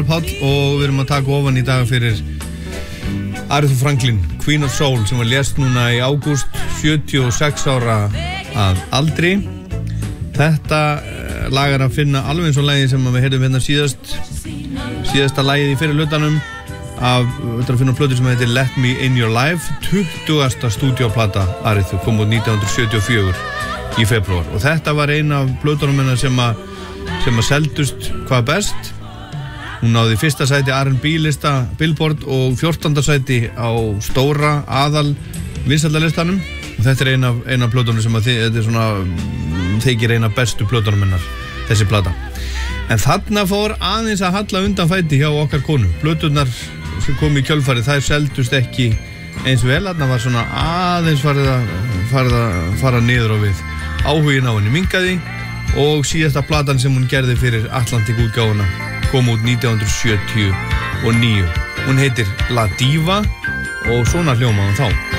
Páll og við erum að taka ofan í dag fyrir Aretha Franklin, Queen of Soul, sem var lést núna í ágúst, 76 ára að aldri. Þetta lag er að finna alveg eins og lagi sem við heyrðum hérna síðasta lagið í fyrir hlutanum af, þetta er að finna plötu sem heitir Let Me In Your Life, 20. stúdíóplata Aretha, kom út 1974 í febrúar og þetta var ein af plötunum hennar sem að seldust hvað best. Hún náði fyrsta sæti R&B lista Billboard og 14. sæti á stóra aðal vinsældalistanum og þetta er ein af plötunum sem að þetta er svona þykir ein af bestu plötunum hennar, þessi plata. En þarna fór aðeins að halla undan fæti hjá okkar konu. Plöturnar sem kom í kjölfarið, þær seldust ekki eins vel, þarna var svona aðeins farið að fara niður á við. Áhuginn á henni minnkaði og síðasta platan sem hún gerði fyrir Atlantic útgáfuna kom út 1979. Hún heitir La Diva og svona hljómaði hún þá.